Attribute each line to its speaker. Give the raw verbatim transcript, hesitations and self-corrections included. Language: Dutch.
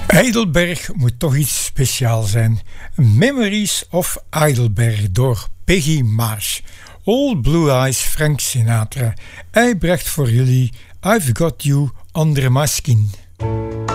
Speaker 1: Heidelberg moet toch iets speciaals zijn. Memories of Heidelberg door Peggy Marsh. Old Blue Eyes Frank Sinatra. Hij bracht voor jullie I've Got You Under My Skin.